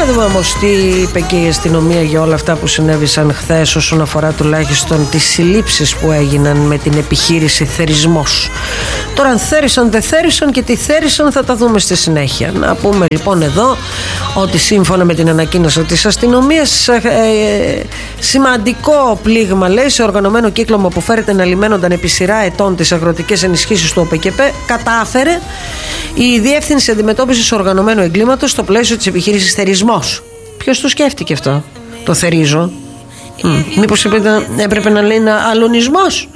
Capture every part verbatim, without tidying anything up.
δούμε όμως τι είπε και η αστυνομία για όλα αυτά που συνέβησαν χθες, όσον αφορά τουλάχιστον τις συλλήψεις που έγιναν με την επιχείρηση Θερισμός. Τώρα αν θέρισαν δεν θέρισαν και τι θέρισαν θα τα δούμε στη συνέχεια. Να πούμε λοιπόν εδώ ότι σύμφωνα με την ανακοίνωση της αστυνομίας, ε, ε, σημαντικό πλήγμα, λέει, σε οργανωμένο κύκλωμα που φέρεται να λιμένονταν επί σειρά ετών τις αγροτικές ενισχύσεις του ΟΠΕΚΕΠΕ, κατάφερε η Διεύθυνση Αντιμετώπισης Οργανωμένου Εγκλήματος στο πλαίσιο της επιχείρησης Θερισμός. Ποιος το σκέφτηκε αυτό, το θερίζω? Mm. Μήπως έπρεπε, έπρεπε να λέει ένα αλωνισμός?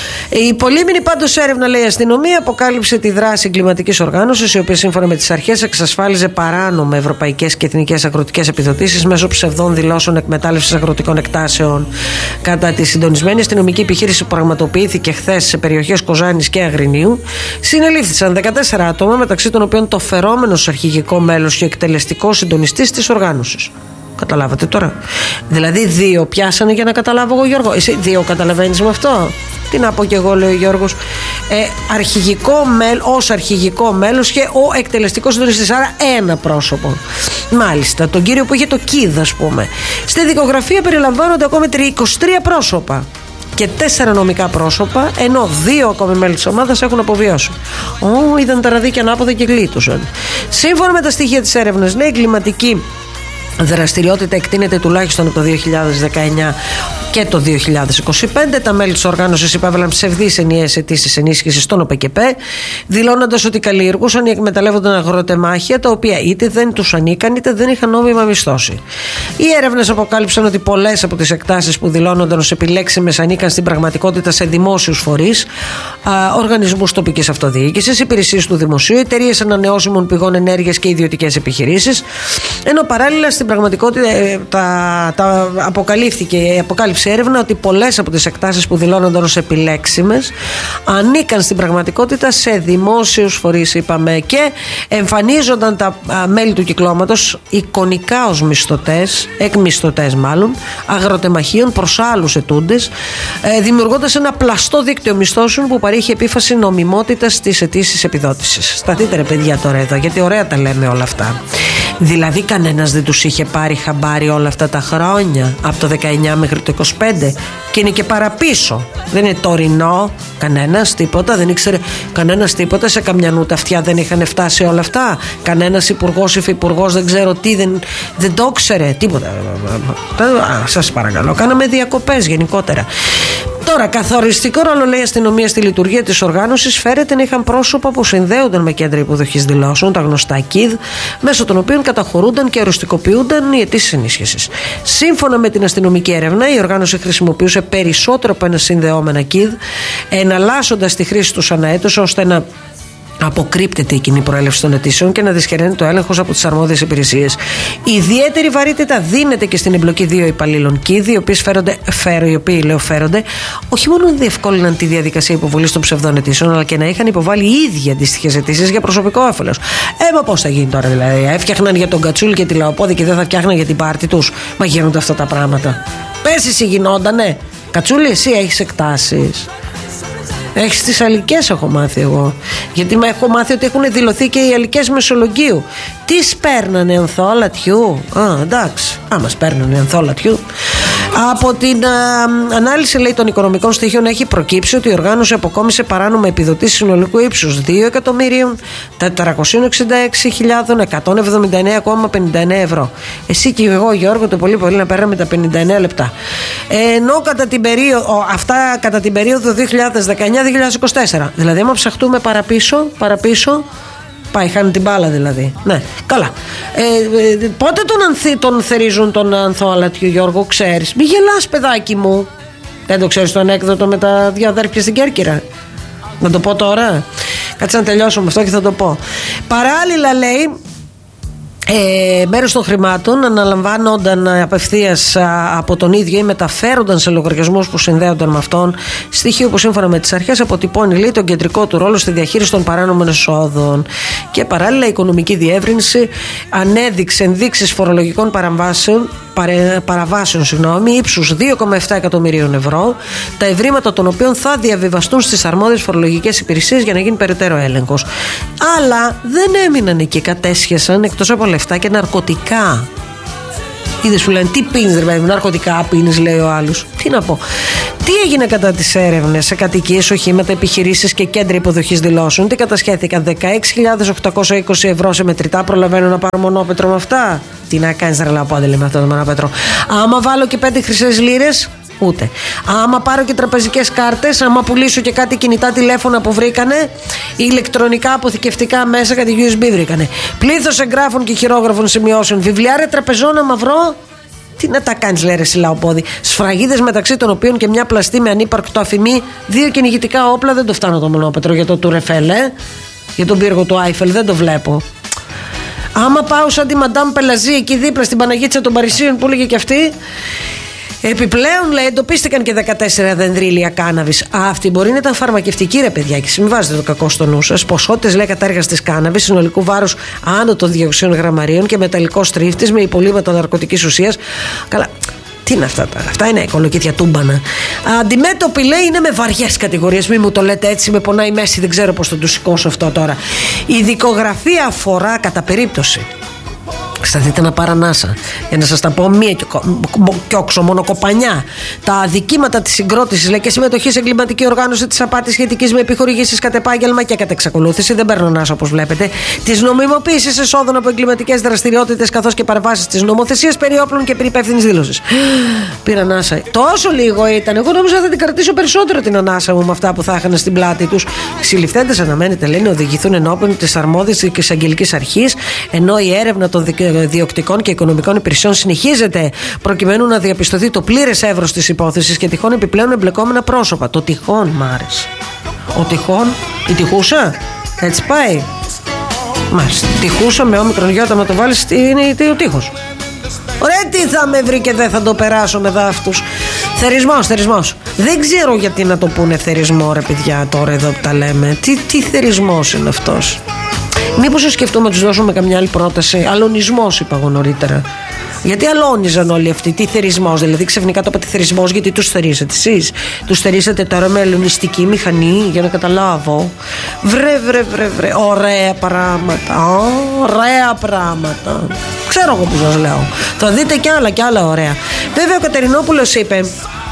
Η πολύμηνη πάντως έρευνα, λέει η αστυνομία, αποκάλυψε τη δράση εγκληματικής οργάνωσης, η οποία σύμφωνα με τις αρχές εξασφάλιζε παράνομα ευρωπαϊκές και εθνικές αγροτικές επιδοτήσεις μέσω ψευδών δηλώσεων εκμετάλλευσης αγροτικών εκτάσεων. Κατά τη συντονισμένη αστυνομική επιχείρηση που πραγματοποιήθηκε χθες σε περιοχές Κοζάνης και Αγρινίου, συνελήφθησαν δεκατέσσερα άτομα, μεταξύ των οποίων το φερόμενος αρχηγικό μέλος και ο εκτελεστικός συντονιστής της οργάνωσης. Καταλάβατε τώρα? Δηλαδή δύο πιάσανε για να καταλάβω εγώ, Γιώργο. Εσύ δύο καταλαβαίνεις με αυτό? Τι να πω κι εγώ, λέει ο Γιώργος. Ε, αρχηγικό μέλ, ως αρχηγικό μέλος και ο εκτελεστικός συντονιστής. Άρα ένα πρόσωπο. Μάλιστα, τον κύριο που είχε το ΚΙΔ, ας πούμε. Στη δικογραφία περιλαμβάνονται ακόμη είκοσι τρία πρόσωπα και τέσσερα νομικά πρόσωπα, ενώ δύο ακόμη μέλη της ομάδας έχουν αποβιώσει. Ω, είδαν τα ραδίκια ανάποδα και γλίτωσαν. Σύμφωνα με τα στοιχεία της έρευνας, λέει, εγκληματική δραστηριότητα εκτείνεται τουλάχιστον από το δύο χιλιάδες δεκαεννιά και το δύο χιλιάδες είκοσι πέντε. Τα μέλη της οργάνωσης υπέβαλαν ψευδείς ενιαίες αιτήσεις ενίσχυσης στον ΟΠΕΚΕΠΕ, δηλώνοντας ότι καλλιεργούσαν ή εκμεταλλεύονταν αγροτεμάχια τα οποία είτε δεν τους ανήκαν είτε δεν είχαν νόμιμα μισθώσει. Οι έρευνες αποκάλυψαν ότι πολλές από τις εκτάσεις που δηλώνονταν ως επιλέξιμες ανήκαν στην πραγματικότητα σε δημόσιους φορείς, οργανισμούς τοπικής αυτοδιοίκησης, υπηρεσίες του δημοσίου, εταιρείες ανανεώσιμων πηγών ενέργειας και ιδιωτικές επιχειρήσεις, ενώ παράλληλα στην πραγματικότητα τα, τα αποκαλύφθηκε, αποκάλυψε έρευνα ότι πολλές από τις εκτάσεις που δηλώνονταν ως επιλέξιμες ανήκαν στην πραγματικότητα σε δημόσιους φορείς, είπαμε, και εμφανίζονταν τα α, μέλη του κυκλώματος εικονικά ως μισθωτές, εκμισθωτές μάλλον, αγροτεμαχίων προς άλλους ετούντες, ε, δημιουργώντας ένα πλαστό δίκτυο μισθώσεων που παρήχε επίφαση νομιμότητας στις αιτήσεις επιδότησης. Σταθείτε ρε παιδιά τώρα εδώ, γιατί ωραία τα λέμε όλα αυτά. Δηλαδή κανένας δεν τους είχε πάρει χαμπάρι όλα αυτά τα χρόνια, από το δεκαεννιά μέχρι το είκοσι πέντε, και είναι και παραπίσω. Δεν είναι τωρινό, κανένας τίποτα, δεν ήξερε κανένας τίποτα, σε καμιανού τα αυτιά δεν είχαν φτάσει όλα αυτά. Κανένας υπουργός, υφυπουργός, δεν ξέρω τι, δεν, δεν το ήξερε τίποτα. Α, σας παρακαλώ, κάναμε διακοπές γενικότερα. Τώρα, καθοριστικό ρόλο, λέει η αστυνομία στη λειτουργία της οργάνωσης φέρεται να είχαν πρόσωπα που συνδέονταν με κέντρα υποδοχής δηλώσεων, τα γνωστά ΚΙΔ, μέσω των οποίων καταχωρούνταν και οριστικοποιούνταν οι αιτήσεις ενίσχυσης. Σύμφωνα με την αστυνομική έρευνα, η οργάνωση χρησιμοποιούσε περισσότερο από ένα συνδεόμενα ΚΙΔ, εναλλάσσοντας τη χρήση τους ανά έτος, ώστε να αποκρύπτεται η κοινή προέλευση των αιτήσεων και να δυσχεραίνεται το έλεγχος από τις αρμόδιες υπηρεσίες. Ιδιαίτερη βαρύτητα δίνεται και στην εμπλοκή δύο υπαλλήλων ΚΙΔ, οι οποίοι φέρονται, φέρω, οι οποίοι λέω φέρονται, όχι μόνο να διευκόλυναν τη διαδικασία υποβολής των ψευδών αιτήσεων, αλλά και να είχαν υποβάλει οι ίδιοι αντίστοιχες αιτήσεις για προσωπικό όφελος. Ε, μα πώς θα γίνει τώρα δηλαδή? Έφτιαχναν για τον Κατσούλη και τη Λαοπόδη και δεν θα φτιάχναν για την πάρτη τους? Μα γίνονται αυτά τα πράγματα. Πες εσύ γινότανε. Κατσούλη, εσύ έχεις εκτάσεις? Έχεις τις αλικές, έχω μάθει εγώ. Γιατί με έχω μάθει ότι έχουν δηλωθεί και οι αλικές Μεσολογγίου. Τι σπέρνανε, ανθόλατιου? Α, εντάξει. Άμα σπέρνανε ανθόλατιου. Από την α, ανάλυση, λέει, των οικονομικών στοιχείων έχει προκύψει ότι η οργάνωση αποκόμισε παράνομα επιδοτήσεις συνολικού ύψους δύο εκατομμύριων τετρακόσιες εξήντα έξι χιλιάδες εκατόν εβδομήντα εννέα κόμμα πενήντα εννέα ευρώ. Εσύ και εγώ, Γιώργο, το πολύ πολύ να πέραμε τα πενήντα εννέα λεπτά. Ενώ κατά την περίοδο, αυτά κατά την περίοδο δύο χιλιάδες δεκαεννιά με δύο χιλιάδες είκοσι τέσσερα. Δηλαδή, άμα ψαχτούμε παραπίσω, παραπίσω, πάει, χάνει την μπάλα δηλαδή. Ναι, καλά. Ε, ε, πότε τον, ανθι, τον θερίζουν τον ανθόλατιο, Γιώργο, ξέρεις? Μη γελάς, παιδάκι μου. Δεν το ξέρεις το ανέκδοτο με τα δύο αδέρφια στην Κέρκυρα? Να το πω τώρα? Κάτσε να τελειώσω με αυτό και θα το πω. Παράλληλα, λέει, Ε, μέρος των χρημάτων αναλαμβάνονταν απευθείας από τον ίδιο ή μεταφέρονταν σε λογαριασμούς που συνδέονταν με αυτόν, στοιχείο που σύμφωνα με τις αρχές αποτυπώνει, λέει, τον κεντρικό του ρόλο στη διαχείριση των παράνομων εσόδων. Και παράλληλα η οικονομική διεύρυνση ανέδειξε ενδείξεις φορολογικών παραβάσεων, παρε, παραβάσεων συγγνώμη, ύψους δύο κόμμα επτά εκατομμυρίων ευρώ, τα ευρήματα των οποίων θα διαβιβαστούν στις αρμόδιες φορολογικές υπηρεσίες για να γίνει περαιτέρω έλεγχος. Αλλά δεν έμειναν εκεί, κατέσχεσαν εκτός από λεφτά και ναρκωτικά. Είδε σου λένε τι πίνεις ρε παιδί, ναρκωτικά πίνεις, λέει ο άλλος. Τι να πω. Τι έγινε κατά τις έρευνες σε κατοικίες, οχήματα, επιχειρήσεις και κέντρα υποδοχής δηλώσεων? Τι κατασχέθηκαν? δεκαέξι χιλιάδες οκτακόσια είκοσι ευρώ σε μετρητά. Προλαβαίνω να πάρω μονόπετρο με αυτά? Τι να κάνεις ρε λαπόδελε με αυτό το μονόπετρο? Άμα βάλω και πέντε χρυσές λίρες, ούτε. Άμα πάρω και τραπεζικές κάρτες, άμα πουλήσω και κάτι κινητά τηλέφωνα που βρήκανε, ηλεκτρονικά αποθηκευτικά μέσα, κάτι γιου ες μπι βρήκανε, πλήθος εγγράφων και χειρόγραφων σημειώσεων, βιβλιάρια τραπεζών, άμα βρω. Τι να τα κάνεις, λέει ρε σιλαοπόδι? Σφραγίδες μεταξύ των οποίων και μια πλαστή με ανύπαρκτο αφημί, δύο κυνηγητικά όπλα. Δεν το φτάνω το μονόπετρο για το Τουρεφέλ, ε? Για τον πύργο του Άιφελ, δεν το βλέπω. Άμα πάω σαν τη Μαντάμ Πελαζή εκεί δίπλα στην Παναγίτσα των Παρισίων που έλεγε και αυτή. Επιπλέον, λέει, εντοπίστηκαν και δεκατέσσερα δενδρίλια κάναβης. Αυτή μπορεί να ήταν φαρμακευτική, ρε παιδιά, και μην βάζετε το κακό στο νου σας. Ποσότητες, λέει, κατάργαστης κάναβης, συνολικού βάρους άνω των διακοσίων γραμμαρίων και μεταλλικό στρίφτης με υπολείμματα ναρκωτικής ουσίας. Καλά. Τι είναι αυτά τώρα? Αυτά είναι κολοκύθια τούμπανα. Αντιμέτωποι, λέει, είναι με βαριές κατηγορίες. Μην μου το λέτε έτσι, με πονάει η μέση, δεν ξέρω πώς θα του σηκώσω αυτό τώρα. Η δικογραφία αφορά κατά περίπτωση. Σταθείτε να παρανάσα. Για να σας τα πω μία και όξο, μονοκοπανιά. Τα αδικήματα της συγκρότησης, λέει, και συμμετοχή σε εγκληματική οργάνωση της απάτης σχετικής με επιχορηγήσεις κατ' επάγγελμα και κατ' εξακολούθηση, δεν παίρνω ανάσα όπως βλέπετε, της νομιμοποίησης εσόδων από εγκληματικές δραστηριότητες καθώς και παραβάσεις της νομοθεσίας περί όπλων και περί υπεύθυνης δήλωσης. Πήρα ανάσα. Τόσο λίγο ήταν. Εγώ νόμιζα θα την κρατήσω περισσότερο την ανάσα μου με αυτά που θα είχαν στην πλάτη τους. Συλληφθέντες, αναμένεται, λένε, οδηγηθούν ενώπιον της αρμόδιας και εισαγγελικής αρχής, ενώ η έρευνα των διοκτικών και οικονομικών υπηρεσιών συνεχίζεται προκειμένου να διαπιστωθεί το πλήρες εύρος της υπόθεσης και τυχόν επιπλέον εμπλεκόμενα πρόσωπα. Το τυχόν μ' άρεσε. Ο τυχόν, η τυχούσα, έτσι πάει. Μάλιστα. Τυχούσα με όμικρον γιώτα να το βάλεις, είναι ο τείχος. Ωραία, τι θα με βρει και δεν θα το περάσω με δάφτους. Θερισμός, θερισμός. Δεν ξέρω γιατί να το πούνε θερισμό, ρε παιδιά, τώρα εδώ που τα λέμε. Τι, τι θερισμός είναι αυτός? Μήπως σκεφτούμε να τους δώσουμε καμιά άλλη πρόταση? Αλωνισμός είπα εγώ νωρίτερα. Γιατί αλώνιζαν όλοι αυτοί? Τι θερισμός? Δηλαδή ξαφνικά το είπατε θερισμός γιατί τους θερίζετε εσείς? Τους θερίζετε τώρα με ελληνιστική μηχανή για να καταλάβω? Βρε βρε βρε βρε. Ωραία πράγματα. Ωραία πράγματα. Ξέρω εγώ που σας λέω. Θα δείτε κι άλλα κι άλλα ωραία. Βέβαια ο Κατερινόπουλος είπε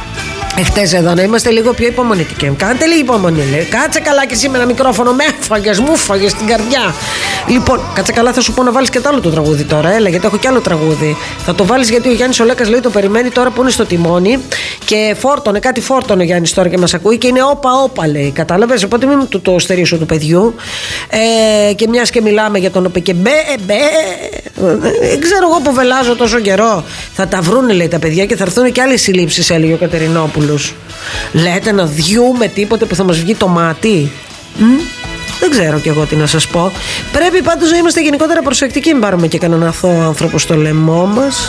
εχθές εδώ να είμαστε λίγο πιο υπομονητικοί. Κάντε λίγη υπομονή, λέει. Κάτσε καλά και σήμερα μικρόφωνο με έφαγες, μου φάγες στην καρδιά. Λοιπόν, κάτσε καλά, θα σου πω να βάλεις και το άλλο το τραγούδι τώρα. Έλα, γιατί έχω κι άλλο τραγούδι. Θα το βάλεις γιατί ο Γιάννης ο Λέκας, λέει, το περιμένει τώρα που είναι στο τιμόνι. Και φόρτωνε, κάτι φόρτωνε ο Γιάννης τώρα και μας ακούει. Και είναι όπα όπα, λέει. Κατάλαβες? Οπότε μην του το στερήσω του παιδιού. Ε, και μιας και μιλάμε για τον όπε και μπε, μπε. Δεν ξέρω εγώ που βελάζω τόσο καιρό. Θα τα βρούνε, λέει, τα παιδιά και θα έρθουν και άλλες συλλήψεις, έλεγε ο Κατερινόπουλος. Λέτε να διούμε τίποτε που θα μας βγει το μάτι? Μ? Δεν ξέρω κι εγώ τι να σας πω. Πρέπει πάντως να είμαστε γενικότερα προσεκτικοί, μην πάρουμε και κανέναν αθώο άνθρωπο στο λαιμό μας.